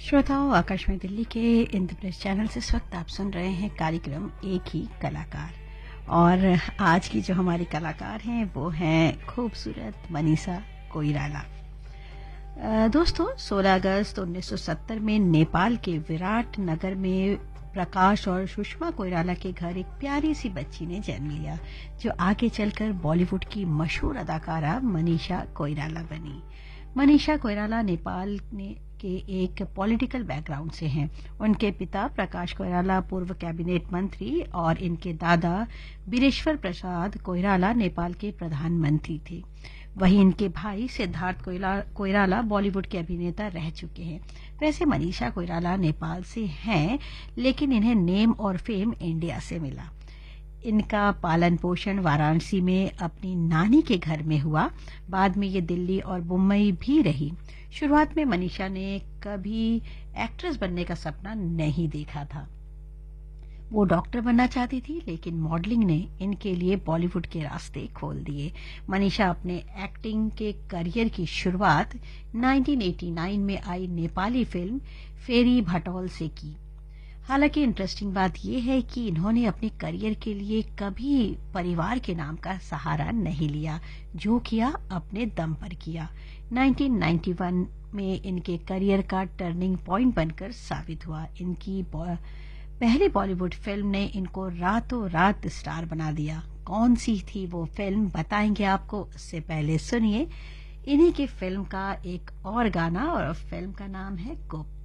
श्रोताओं, आकाशवाणी दिल्ली के इंद्रप्रस्थ चैनल से इस वक्त आप सुन रहे हैं कार्यक्रम एक ही कलाकार। और आज की जो हमारी कलाकार हैं वो हैं खूबसूरत मनीषा कोइराला। दोस्तों, 16 अगस्त 1970 में नेपाल के विराट नगर में प्रकाश और सुषमा कोइराला के घर एक प्यारी सी बच्ची ने जन्म लिया, जो आगे चलकर बॉलीवुड की मशहूर अदाकारा मनीषा कोइराला बनी। मनीषा कोइराला नेपाल के एक पॉलिटिकल बैकग्राउंड से हैं। उनके पिता प्रकाश कोइराला पूर्व कैबिनेट मंत्री और इनके दादा बीरेश्वर प्रसाद कोइराला नेपाल के प्रधानमंत्री थे। वहीं इनके भाई सिद्धार्थ कोइराला बॉलीवुड के अभिनेता रह चुके हैं। वैसे मनीषा कोइराला नेपाल से हैं, लेकिन इन्हें नेम और फेम इंडिया से मिला। इनका पालन पोषण वाराणसी में अपनी नानी के घर में हुआ। बाद में ये दिल्ली और मुंबई भी रही। शुरुआत में मनीषा ने कभी एक्ट्रेस बनने का सपना नहीं देखा था। वो डॉक्टर बनना चाहती थी, लेकिन मॉडलिंग ने इनके लिए बॉलीवुड के रास्ते खोल दिए। मनीषा अपने एक्टिंग के करियर की शुरुआत 1989 में आई नेपाली फिल्म फेरी भटौल से की। हालांकि इंटरेस्टिंग बात यह है कि इन्होंने अपने करियर के लिए कभी परिवार के नाम का सहारा नहीं लिया। जो किया अपने दम पर किया। 1991 में इनके करियर का टर्निंग पॉइंट बनकर साबित हुआ। इनकी पहली बॉलीवुड फिल्म ने इनको रातों रात स्टार बना दिया। कौन सी थी वो फिल्म, बताएंगे आपको। उससे पहले सुनिए इन्हीं की फिल्म का एक और गाना, और फिल्म का नाम है गुप्त।